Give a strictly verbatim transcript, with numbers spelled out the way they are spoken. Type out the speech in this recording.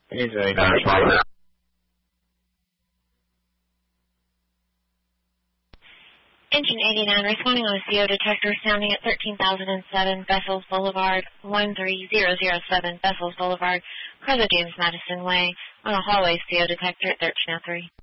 It is very Uh, nice. Engine eighty-nine responding on a C O detector sounding at thirteen thousand seven Bessels Boulevard, one three zero zero seven Bessels Boulevard, President James Madison Way, on a hallway C O detector at thirteen oh three.